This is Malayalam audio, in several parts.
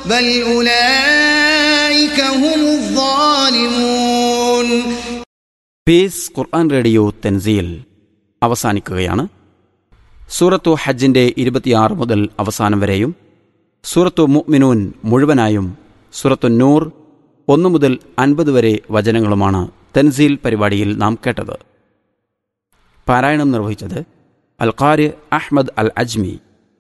بل أولئك هم الظالمون. പീസ് ഖുർആൻ റേഡിയോ തൻസീൽ അവസാനിക്കുകയാണ്. സൂറത്തു ഹജ്ജിൻ്റെ 26 മുതൽ അവസാനം വരെയും സൂറത്തു മുഅ്മിനൂൻ മുഴുവനായും സൂറത്തു നൂർ 1 മുതൽ 50 വരെ വചനങ്ങളുമാണ് തൻസീൽ പരിപാടിയിൽ നാം കേട്ടത്. പാരായണം നിർവഹിച്ചത് അൽ ഖാരി അഹ്മദ് അൽ അജ്മി.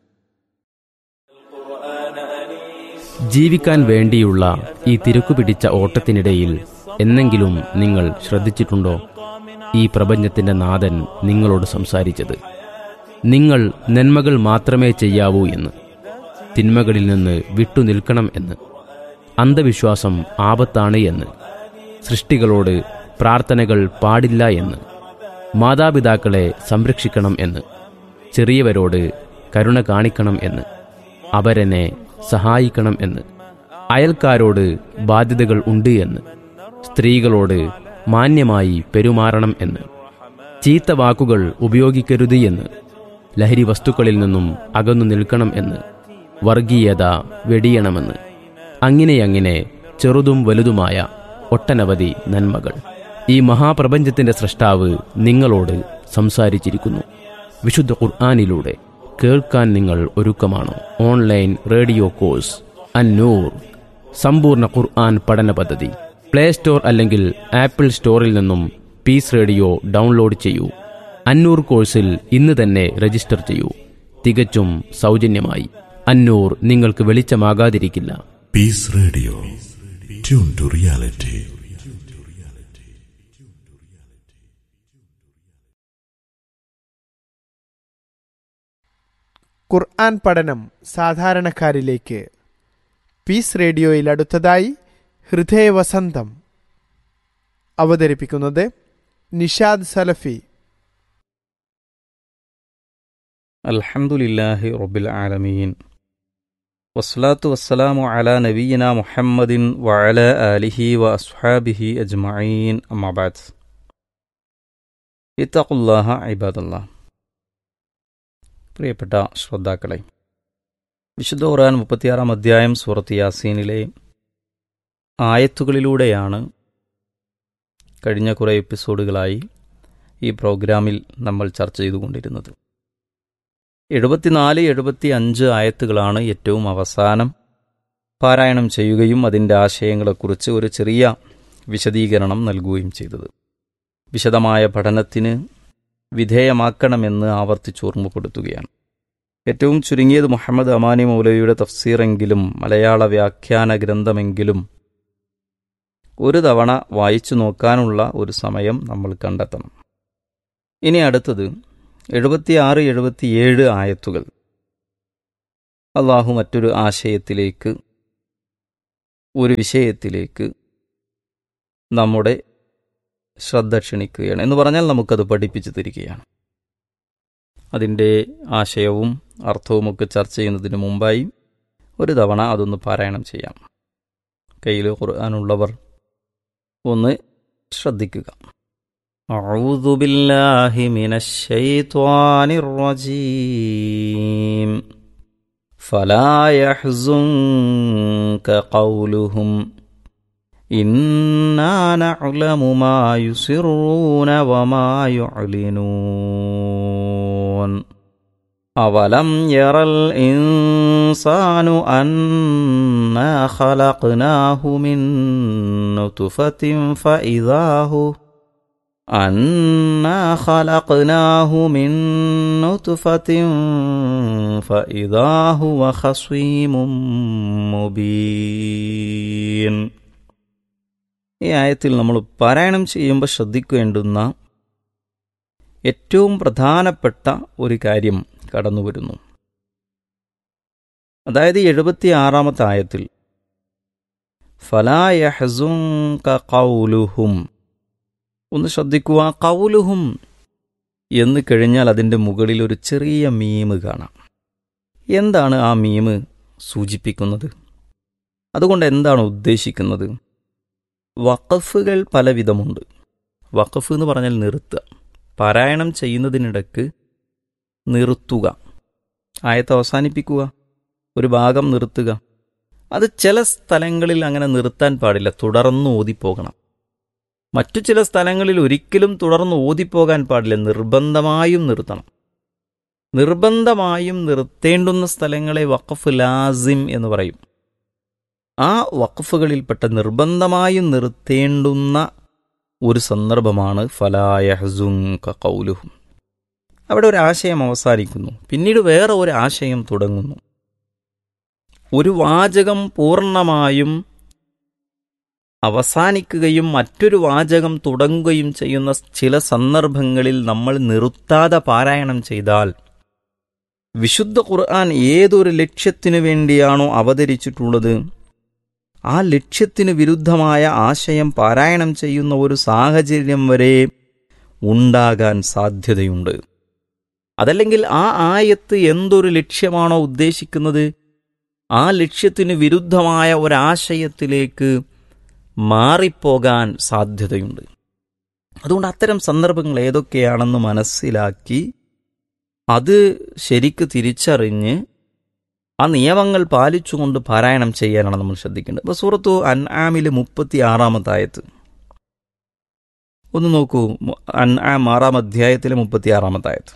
ജീവിക്കാൻ വേണ്ടിയുള്ള ഈ തിരക്കുപിടിച്ച ഓട്ടത്തിനിടയിൽ എന്നെങ്കിലും നിങ്ങൾ ശ്രദ്ധിച്ചിട്ടുണ്ടോ? ഈ പ്രപഞ്ചത്തിന്റെ നാഥൻ നിങ്ങളോട് സംസാരിച്ചത് നിങ്ങൾ നന്മകൾ മാത്രമേ ചെയ്യാവൂ എന്ന്, തിന്മകളിൽ നിന്ന് വിട്ടുനിൽക്കണം എന്ന്, അന്ധവിശ്വാസം ആപത്താണ് എന്ന്, സൃഷ്ടികളോട് പ്രാർത്ഥനകൾ പാടില്ല എന്ന്, മാതാപിതാക്കളെ സംരക്ഷിക്കണം എന്ന്, ചെറിയവരോട് കരുണ കാണിക്കണം എന്ന്, അവരെന്നെ സഹായിക്കണം എന്ന്, അയൽക്കാരോട് ബാധ്യതകൾ ഉണ്ട് എന്ന്, സ്ത്രീകളോട് മാന്യമായി പെരുമാറണം എന്ന്, ചീത്ത വാക്കുകൾ ഉപയോഗിക്കരുത് എന്ന്, ലഹരി വസ്തുക്കളിൽ നിന്നും അകന്നു നിൽക്കണം എന്ന്, വർഗീയത വെടിയണമെന്ന്, അങ്ങനെ ചെറുതും വലുതുമായ ഒട്ടനവധി നന്മകൾ ഈ മഹാപ്രപഞ്ചത്തിന്റെ സ്രഷ്ടാവ് നിങ്ങളോട് സംസാരിച്ചിരിക്കുന്നു. വിശുദ്ധ ഖുർആനിലൂടെ കേൾക്കാൻ നിങ്ങൾ ഒരുക്കമാണോ? ഓൺലൈൻ റേഡിയോ കോഴ്സ് അന്നൂർ സമ്പൂർണ്ണ ഖുർആൻ പഠന പദ്ധതി പ്ലേ സ്റ്റോർ അല്ലെങ്കിൽ ആപ്പിൾ സ്റ്റോറിൽ നിന്നും പീസ് റേഡിയോ ഡൗൺലോഡ് ചെയ്യൂ. അന്നൂർ കോഴ്സിൽ ഇന്ന് തന്നെ രജിസ്റ്റർ ചെയ്യൂ. തികച്ചും സൗജന്യമായി. അന്നൂർ നിങ്ങൾക്ക് വെളിച്ചമാകാതിരിക്കില്ല. Piece radio, tune to reality. ഖുർആൻ പഠനം സാധാരണക്കാരിലേക്ക്. പീസ് റേഡിയോയിൽ അടുത്തതായി ഹൃദയവസന്തം. അവതരിപ്പിക്കുന്നത് നിഷാദ് സലഫി. അൽഹംദുലില്ലാഹി റബ്ബിൽ ആലമീൻ, വസ്സലാത്തു വസ്സലാമു അലാ നബിയിനാ മുഹമ്മദിൻ വഅലാ ആലിഹി വഅസ്ഹാബിഹി അജ്മഈൻ. അമ്മാ ബഅദ്. ഇത്തഖുല്ലാഹ ഇബാദല്ലാഹ്. പ്രിയപ്പെട്ട ശ്രോതാക്കളെ, വിശുദ്ധ ഖുർആൻ 36 അധ്യായം സൂറത്ത് യാസീനിലെ ആയത്തുകളിലൂടെയാണ് കഴിഞ്ഞ കുറേ എപ്പിസോഡുകളായി ഈ പ്രോഗ്രാമിൽ നമ്മൾ ചർച്ച ചെയ്തുകൊണ്ടിരുന്നത്. 74, 75 ആയത്തുകളാണ് ഏറ്റവും അവസാനം പാരായണം ചെയ്യുകയും അതിൻ്റെ ആശയങ്ങളെക്കുറിച്ച് ഒരു ചെറിയ വിശദീകരണം നൽകുകയും ചെയ്തത്. വിശദമായ പഠനത്തിന് വിധേയമാക്കണമെന്ന് ആവർത്തിച്ച് ഓർമ്മപ്പെടുത്തുകയാണ്. ഏറ്റവും ചുരുങ്ങിയത് മുഹമ്മദ് അമാനി മൗലവിയുടെ തഫ്സീറെങ്കിലും മലയാള വ്യാഖ്യാന ഗ്രന്ഥമെങ്കിലും ഒരു തവണ വായിച്ചു നോക്കാനുള്ള ഒരു സമയം നമ്മൾ കണ്ടെത്തണം. ഇനി അടുത്തത് 76, 77 ആയത്തുകൾ അള്ളാഹു മറ്റൊരു ആശയത്തിലേക്ക്, ഒരു വിഷയത്തിലേക്ക് നമ്മുടെ ശ്രദ്ധ ക്ഷണിക്കുകയാണ്. എന്ന് പറഞ്ഞാൽ നമുക്കത് പഠിപ്പിച്ചു തരികയാണ്. അതിൻ്റെ ആശയവും അർത്ഥവുമൊക്കെ ചർച്ച ചെയ്യുന്നതിന് മുമ്പായി ഒരു തവണ അതൊന്ന് പാരായണം ചെയ്യാം. കയ്യിൽ ഖുർആനുള്ളവർ ഒന്ന് ശ്രദ്ധിക്കുക. അഊദു ബില്ലാഹി മിനശ് ശൈത്വാനിർ റജീം. ഫലാ യഹ്സുൻക ഖൗലുഹും ഇന്നാ നഅ്ലമു മാ യുസിറൂന വമാ യുഅ്ലിനൂൻ. അവലം യറൽ ഇൻസാനു അന്നാ ഖലഖ്നാഹു മിൻ നുത്ഫത്തിൻ ഫഇദാഹു ഖസീമും മുബീൻ. ഈ ആയത്തിൽ നമ്മൾ പാരായണം ചെയ്യുമ്പോൾ ശ്രദ്ധിക്കേണ്ടുന്ന ഏറ്റവും പ്രധാനപ്പെട്ട ഒരു കാര്യം കടന്നു വരുന്നു. അതായത് 76 ആയത്തിൽ ഫലാ യഹ്സുൻക ഖൗലുഹും, ഒന്ന് ശ്രദ്ധിക്കുക. ഖൗലുഹും എന്ന് കഴിഞ്ഞാൽ അതിൻ്റെ മുകളിൽ ഒരു ചെറിയ മീമ് കാണാം. എന്താണ് ആ മീമ് സൂചിപ്പിക്കുന്നത്? അതുകൊണ്ട് എന്താണ് ഉദ്ദേശിക്കുന്നത്? വഖഫുകൾ പലവിധമുണ്ട്. വഖഫ് എന്ന് പറഞ്ഞാൽ നിർത്തുക, പാരായണം ചെയ്യുന്നതിനിടക്ക് നിർത്തുക, ആയത്ത് അവസാനിപ്പിക്കുക, ഒരു ഭാഗം നിർത്തുക. അത് ചില സ്ഥലങ്ങളിൽ അങ്ങനെ നിർത്താൻ പാടില്ല, തുടർന്ന് ഓതിപ്പോകണം. മറ്റു ചില സ്ഥലങ്ങളിൽ ഒരിക്കലും തുടർന്ന് ഓതിപ്പോകാൻ പാടില്ല, നിർബന്ധമായും നിർത്തണം. നിർബന്ധമായും നിർത്തേണ്ടുന്ന സ്ഥലങ്ങളെ വഖഫ് ലാസിം എന്ന് പറയും. ആ വഖഫുകളിൽപ്പെട്ട നിർബന്ധമായും നിർത്തേണ്ടുന്ന ഒരു സന്ദർഭമാണ് ഫലാ യഹ്സുൻക ഖൗലുഹും. അവിടെ ഒരു ആശയം അവസാനിക്കുന്നു, പിന്നീട് വേറെ ഒരു ആശയം തുടങ്ങുന്നു. ഒരു വാചകം പൂർണ്ണമായും അവസാനിക്കുകയും മറ്റൊരു വാചകം തുടങ്ങുകയും ചെയ്യുന്ന ചില സന്ദർഭങ്ങളിൽ നമ്മൾ നിർത്താതെ പാരായണം ചെയ്താൽ വിശുദ്ധ ഖുർആൻ ഏതൊരു ലക്ഷ്യത്തിനു വേണ്ടിയാണോ അവതരിച്ചിട്ടുള്ളത് ആ ലക്ഷ്യത്തിന് വിരുദ്ധമായ ആശയം പാരായണം ചെയ്യുന്ന ഒരു സാഹചര്യം വരെ ഉണ്ടാകാൻ സാധ്യതയുണ്ട്. അതല്ലെങ്കിൽ ആ ആയത്ത് എന്തൊരു ലക്ഷ്യമാണോ ഉദ്ദേശിക്കുന്നത് ആ ലക്ഷ്യത്തിന് വിരുദ്ധമായ ഒരാശയത്തിലേക്ക് മാറിപ്പോകാൻ സാധ്യതയുണ്ട്. അതുകൊണ്ട് അത്തരം സന്ദർഭങ്ങൾ ഏതൊക്കെയാണെന്ന് മനസ്സിലാക്കി അത് ശരിക്ക് തിരിച്ചറിഞ്ഞ് ആ നിയമങ്ങൾ പാലിച്ചുകൊണ്ട് പാരായണം ചെയ്യാനാണ് നമ്മൾ ശ്രദ്ധിക്കേണ്ടത്. ഇപ്പോൾ സൂറത്തു അൻആമിലെ 36-ാമത്തെ ആയത്ത് ഒന്ന് നോക്കൂ. അൻആം 6-ാം അധ്യായത്തിലെ 36-ാമത്തെ ആയത്ത്.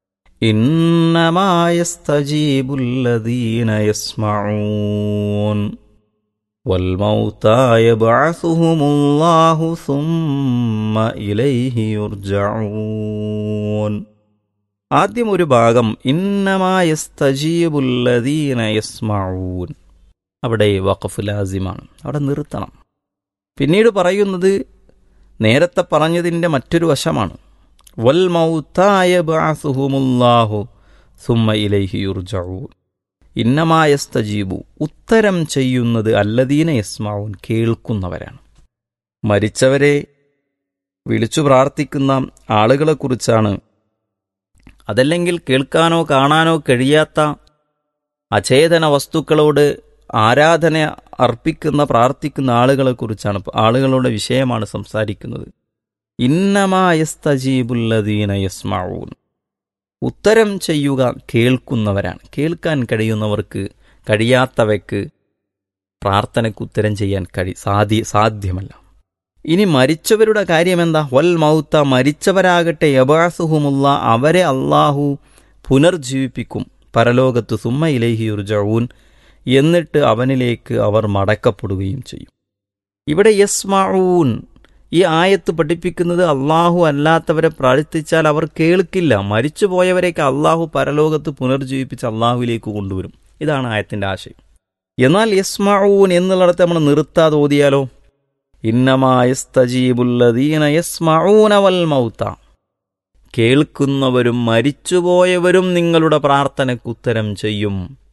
ഇന്നമാ യസ്തജീബുല്ലദീന യസ്മഊൻ വൽമൗതാ യബ്അസുഹുമുല്ലാഹു സുമ്മ ഇലൈഹി യുർജഊൻ. ആദ്യം ഒരു ഭാഗം ഇന്നമാ യസ്തജീബുല്ലദീന യസ്മഊൻ, അവിടെ വഖഫ് ലാസിമാണ്, അവിടെ നിർത്തണം. പിന്നീട് പറയുന്നത് നേരത്തെ പറഞ്ഞതിൻ്റെ മറ്റൊരു വശമാണ്. വൽ മൗതാ യബ്അസുഹുമുല്ലാഹു സുമ്മ ഇലൈഹി യുർജഊൻ. ഇന്നമാ യസ്തജീബു, ഉത്തരം ചെയ്യുന്നത് അല്ലദീന യസ്മഊൻ, കേൾക്കുന്നവരാണ്. മരിച്ചവരെ വിളിച്ചു പ്രാർത്ഥിക്കുന്ന ആളുകളെക്കുറിച്ചാണ്. അതല്ലെങ്കിൽ കേൾക്കാനോ കാണാനോ കഴിയാത്ത അചേതന വസ്തുക്കളോട് ആരാധന അർപ്പിക്കുന്ന പ്രാർത്ഥിക്കുന്ന ആളുകളെക്കുറിച്ചാണ്, ആളുകളുടെ വിഷയമാണ് സംസാരിക്കുന്നത്. ഇന്നമാ യസ്തജീബുല്ലദീന യസ്മഊൻ, ഉത്തരം ചെയ്യുക കേൾക്കുന്നവരാണ്. കേൾക്കാൻ കഴിയുന്നവർക്ക്, കഴിയാത്തവയ്ക്ക് പ്രാർത്ഥനയ്ക്ക് ഉത്തരം ചെയ്യാൻ സാധ്യമല്ല. ഇനി മരിച്ചവരുടെ കാര്യമെന്താ? വൽ മൗത്ത, മരിച്ചവരാകട്ടെ യബഅസുഹുമുള്ള, അവരെ അള്ളാഹു പുനർജീവിപ്പിക്കും പരലോകത്ത്. സുമ്മ ഇലൈഹി യുർജഊൻ, എന്നിട്ട് അവനിലേക്ക് അവർ മടക്കപ്പെടുകയും ചെയ്യും. ഇവിടെ യസ്മഊൻ, ഈ ആയത്ത് പഠിപ്പിക്കുന്നത് അള്ളാഹു അല്ലാത്തവരെ പ്രാർത്ഥിച്ചാൽ അവർ കേൾക്കില്ല. മരിച്ചുപോയവരേക്ക് അള്ളാഹു പരലോകത്ത് പുനർജീവിപ്പിച്ച് അള്ളാഹുവിലേക്ക് കൊണ്ടുവരും. ഇതാണ് ആയത്തിൻ്റെ ആശയം. എന്നാൽ യസ്മഊൻ എന്നുള്ളിടത്ത് നമ്മൾ നിർത്താതെ ഓതിയാലോ? ഇന്നമാ യസ്തജീബുല്ലദീന യസ്മഊന വൽ മൗത, കേൾക്കുന്നവരും മരിച്ചുപോയവരും നിങ്ങളുടെ പ്രാർത്ഥനയ്ക്ക് ഉത്തരം ചെയ്യും.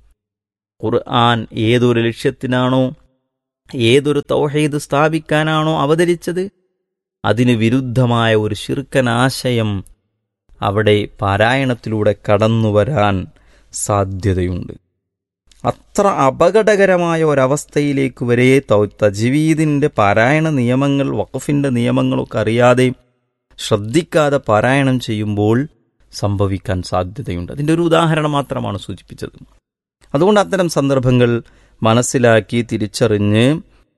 ഖുർആൻ ഏതൊരു ലക്ഷ്യത്തിനാണോ, ഏതൊരു തൗഹീദ് സ്ഥാപിക്കാനാണോ അവതരിച്ചത് അതിന് വിരുദ്ധമായ ഒരു ശിർക്കനാശയം അവിടെ പാരായണത്തിലൂടെ കടന്നുവരാൻ സാധ്യതയുണ്ട്. അത്ര അപകടകരമായ ഒരവസ്ഥയിലേക്ക് വരെ തജ്വീദിൻ്റെ പാരായണ നിയമങ്ങൾ, വഖഫിൻ്റെ നിയമങ്ങളൊക്കെ അറിയാതെ ശ്രദ്ധിക്കാതെ പാരായണം ചെയ്യുമ്പോൾ സംഭവിക്കാൻ സാധ്യതയുണ്ട്. അതിൻ്റെ ഒരു ഉദാഹരണം മാത്രമാണ് സൂചിപ്പിച്ചത്. അതുകൊണ്ട് അത്തരം സന്ദർഭങ്ങൾ മനസ്സിലാക്കി തിരിച്ചറിഞ്ഞ്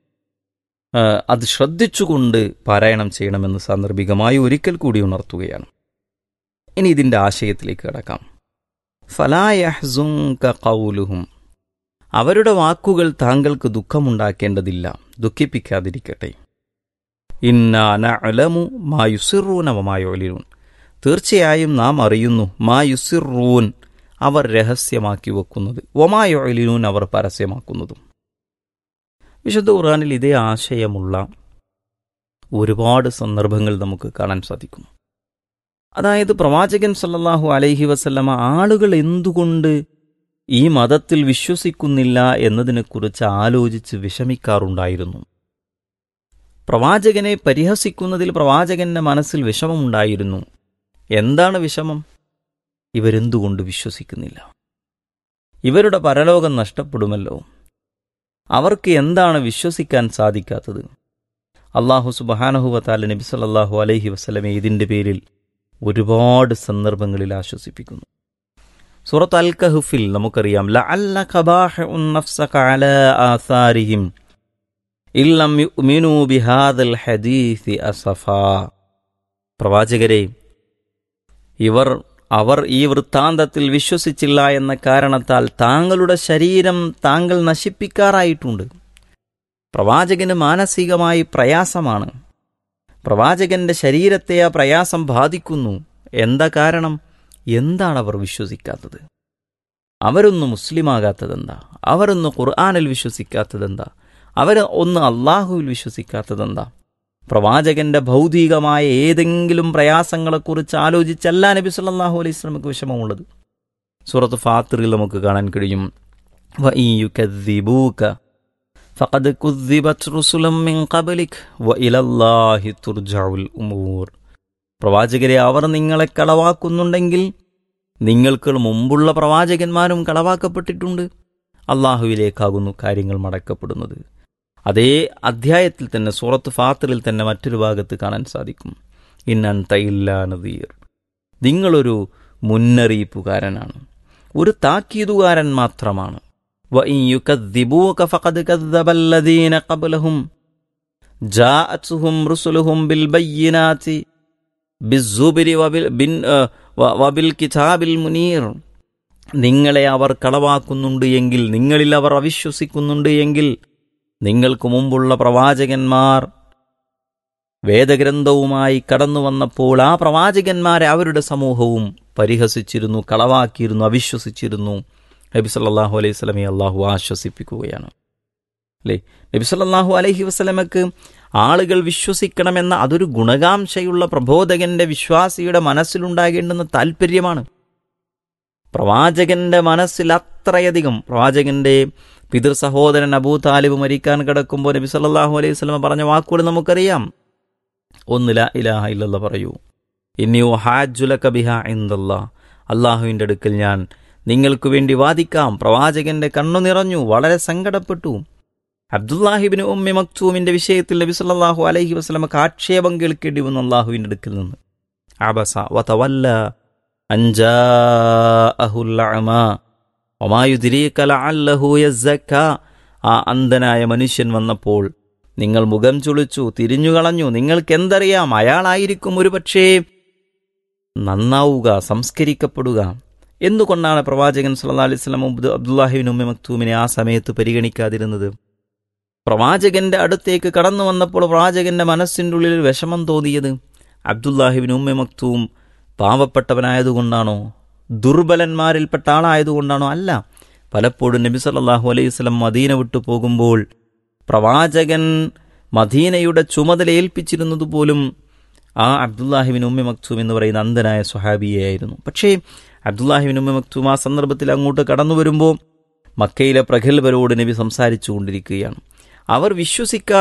അത് ശ്രദ്ധിച്ചുകൊണ്ട് പാരായണം ചെയ്യണമെന്ന് സാന്ദർഭികമായി ഒരിക്കൽ കൂടി ഉണർത്തുകയാണ്. ഇനി ഇതിൻ്റെ ആശയത്തിലേക്ക് കടക്കാം. ഫലാ യഹ്സുൻക ഖൗലുഹും, അവരുടെ വാക്കുകൾ താങ്കൾക്ക് ദുഃഖമുണ്ടാക്കേണ്ടതില്ല, ദുഃഖിപ്പിക്കാതിരിക്കട്ടെ. ഇന്നാ നഅലമു മാ യുസിറൂന വമാ യുഅ്ലിനൂൻ, തീർച്ചയായും നാം അറിയുന്നു, മാ യുസിറൂൻ അവർ രഹസ്യമാക്കി വെക്കുന്നത്, വമാ യുഅ്ലിനൂൻ അവർ പരസ്യമാക്കുന്നതും. വിശുദ്ധ ഖുർആനിൽ ഇതേ ആശയമുള്ള ഒരുപാട് സന്ദർഭങ്ങൾ നമുക്ക് കാണാൻ സാധിക്കും. അതായത് പ്രവാചകൻ സല്ലല്ലാഹു അലൈഹി വസല്ലമ ആളുകൾ എന്തുകൊണ്ട് ഈ മതത്തിൽ വിശ്വസിക്കുന്നില്ല എന്നതിനെക്കുറിച്ച് ആലോചിച്ച് വിഷമിക്കാറുണ്ടായിരുന്നു. പ്രവാചകനെ പരിഹസിക്കുന്നതിൽ പ്രവാചകന്റെ മനസ്സിൽ വിഷമമുണ്ടായിരുന്നു. എന്താണ് വിഷമം? ഇവരെന്തുകൊണ്ട് വിശ്വസിക്കുന്നില്ല? ഇവരുടെ പരലോകം നഷ്ടപ്പെടുമല്ലോ. അവർക്ക് എന്താണ് വിശ്വസിക്കാൻ സാധിക്കാത്തത്? അല്ലാഹു സുബ്ഹാനഹു വ തആല നബി സല്ലല്ലാഹു അലൈഹി വസല്ലമയെ ഇതിൻ്റെ പേരിൽ ഒരുപാട് സന്ദർഭങ്ങളിൽ ആശ്വസിപ്പിക്കുന്നു. സൂറത്ത് അൽ കഹ്ഫിൽ നമുക്കറിയാം ലഅല്ലക ബാഹിഉൻ നഫ്സക അലാ ആസാരിഹിം ഇല്ലം യുഅ്മിനൂ ബിഹാദൽ ഹദീസി അസഫാ. പ്രവാചകരെ, അവർ ഈ വൃത്താന്തത്തിൽ വിശ്വസിച്ചില്ല എന്ന കാരണത്താൽ താങ്കളുടെ ശരീരം താങ്കൾ നശിപ്പിക്കാറായിട്ടുണ്ട്. പ്രവാചകന് മാനസികമായി പ്രയാസമാണ്. പ്രവാചകന്റെ ശരീരത്തെ ആ പ്രയാസം ബാധിക്കുന്നു. എന്താ കാരണം? എന്താണ് അവർ വിശ്വസിക്കാത്തത്? അവരൊന്ന് മുസ്ലിമാകാത്തതെന്താ? അവരൊന്ന് ഖുർആനിൽ വിശ്വസിക്കാത്തതെന്താ? ഒന്ന് അള്ളാഹുവിൽ വിശ്വസിക്കാത്തതെന്താ? പ്രവാചകന്റെ ഭൗതികമായ ഏതെങ്കിലും പ്രയാസങ്ങളെക്കുറിച്ച് ആലോചിച്ചല്ല നബി സല്ലല്ലാഹു അലൈഹി വസല്ലമക്ക് വിഷമമുള്ളത്. സൂറത്ത് ഫാത്തിറിൽ നമുക്ക് കാണാൻ കഴിയും, വഇൻ യുകദ്ദിബൂക ഫഖദ് കുദ്ദിബത് റുസുലും മിൻ ഖബ്ലിക് വഇലല്ലാഹി തുർജഉൽ ഉമൂർ. പ്രവാചകരെ, അവർ നിങ്ങളെ കളവാക്കുന്നുണ്ടെങ്കിൽ നിങ്ങൾക്ക് മുമ്പുള്ള പ്രവാചകന്മാരും കളവാക്കപ്പെട്ടിട്ടുണ്ട്. അള്ളാഹുവിലേക്കാകുന്നു കാര്യങ്ങൾ മടക്കപ്പെടുന്നത്. അതേ അധ്യായത്തിൽ തന്നെ സൂറത്ത് ഫാത്തിറിൽ തന്നെ മറ്റൊരു ഭാഗത്ത് കാണാൻ സാധിക്കും, ഇന്നൻത ഇല്ലാ നദീർ, നിങ്ങളൊരു മുന്നറിയിപ്പുകാരനാണ്, ഒരു താക്കീതുകാരൻ മാത്രമാണ്. വഇൻ യുകദ്ദിബൂക ഫഖദ് കദ്ദബല്ലദീന ഖബ്ലഹും ജാഅത്ഹും റുസുലുഹും ബിൽ ബയ്യിനാതി ബിസ്സുബ്രി വബിൽ കിതാബിൽ മുനീർ. നിങ്ങളെ അവർ കളവാക്കുന്നുണ്ട് എങ്കിൽ, നിങ്ങളിൽ അവർ അവിശ്വസിക്കുന്നുണ്ട് എങ്കിൽ, നിങ്ങൾക്ക് മുമ്പുള്ള പ്രവാചകന്മാർ വേദഗ്രന്ഥവുമായി കടന്നു വന്നപ്പോൾ ആ പ്രവാചകന്മാരെ അവരുടെ സമൂഹവും പരിഹസിച്ചിരുന്നു, കളവാക്കിയിരുന്നു, അവിശ്വസിച്ചിരുന്നു. നബി സല്ലല്ലാഹു അലൈഹി വസല്ലമയെ അള്ളാഹു ആശ്വസിപ്പിക്കുകയാണ്. അല്ലേ? നബി സല്ലല്ലാഹു അലൈഹി വസല്ലമക്ക് ആളുകൾ വിശ്വസിക്കണമെന്ന അതൊരു ഗുണകാംക്ഷയുള്ള പ്രബോധകന്റെ, വിശ്വാസിയുടെ മനസ്സിലുണ്ടാകേണ്ടുന്ന താല്പര്യമാണ്. പ്രവാചകന്റെ മനസ്സിൽ അത്രയധികം, പ്രവാചകന്റെ പിതൃ സഹോദരൻ അബൂ താലിബ് മരിക്കാൻ കിടക്കുമ്പോൾ നബി സല്ലല്ലാഹു അലൈഹി വസല്ലം പറഞ്ഞ വാക്കുകൾ നമുക്കറിയാം. ഒന്ന് ലാ ഇലാഹ ഇല്ലല്ലാഹ് പറയൂ, ഇന്നി ഉഹാജ്ജു ലക ബിഹാ ഇൻദല്ലാഹ്, അള്ളാഹുവിൻ്റെ അടുക്കൽ ഞാൻ നിങ്ങൾക്ക് വേണ്ടി വാദിക്കാം. പ്രവാചകന്റെ കണ്ണു നിറഞ്ഞു, വളരെ സങ്കടപ്പെട്ടു. അബ്ദുല്ലാഹിബ്നു ഉമ്മി മക്തൂമിന്റെ വിഷയത്തിൽ നബി സല്ലല്ലാഹു അലൈഹി വസല്ലമക്ക് ആക്ഷേപം കേൾക്കേണ്ടി വന്നു അള്ളാഹുവിൻ്റെ അടുക്കൽ നിന്ന്. അബസ വതവല്ല അൻജാഅഹുൽ അഅമാ വമാ യുദ്രീക ലഅല്ലഹു യസ്സക്കാ. ആ അന്ധനായ മനുഷ്യൻ വന്നപ്പോൾ നിങ്ങൾ മുഖം ചുളിച്ചു, തിരിഞ്ഞുകളഞ്ഞു. നിങ്ങൾക്കെന്തറിയാം, അയാളായിരിക്കും ഒരു പക്ഷേ നന്നാവുക, സംസ്കരിക്കപ്പെടുക. എന്തുകൊണ്ടാണ് പ്രവാചകൻ സല്ലല്ലാഹു അലൈഹി വസല്ലം അബ്ദുല്ലാഹിബ്നു ഉമ്മി മക്തൂമിനെ ആ സമയത്ത് പരിഗണിക്കാതിരുന്നത്? പ്രവാചകന്റെ അടുത്തേക്ക് കടന്നു വന്നപ്പോൾ പ്രവാചകന്റെ മനസ്സിൻ്റെ ഉള്ളിൽ വിഷമം തോന്നിയത് അബ്ദുല്ലാഹിബ്നു ഉമ്മി മക്തൂം പാവപ്പെട്ടവനായതുകൊണ്ടാണോ, ദുർബലന്മാരിൽപ്പെട്ട ആളായതുകൊണ്ടാണോ? അല്ല. പലപ്പോഴും നബി സല്ലല്ലാഹു അലൈഹി വസല്ലം മദീന വിട്ടു പോകുമ്പോൾ പ്രവാചകൻ മദീനയുടെ ചുമതല ഏൽപ്പിച്ചിരുന്നത് പോലും ആ അബ്ദുല്ലാഹിബ്നു ഉമ്മി മക്തൂം എന്ന് പറയുന്ന അന്ധനായ സ്വഹാബിയായിരുന്നു. പക്ഷേ അബ്ദുല്ലാഹിബ്നു ഉമ്മി മക്തൂം ആ സന്ദർഭത്തിൽ അങ്ങോട്ട് കടന്നു വരുമ്പോൾ മക്കയിലെ പ്രഗത്ഭരോട് നബി സംസാരിച്ചു കൊണ്ടിരിക്കുകയാണ്. അവർ വിശ്വസിക്കാതെ